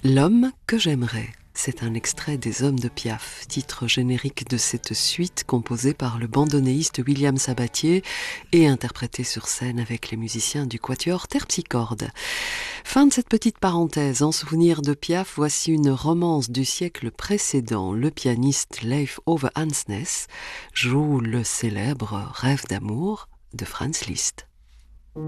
L'homme que j'aimerais, c'est un extrait des Hommes de Piaf, titre générique de cette suite composée par le bandonnéiste William Sabatier et interprétée sur scène avec les musiciens du quatuor Terpsichorde. Fin de cette petite parenthèse. En souvenir de Piaf, voici une romance du siècle précédent. Le pianiste Leif Ove Andsnes joue le célèbre Rêve d'amour de Franz Liszt.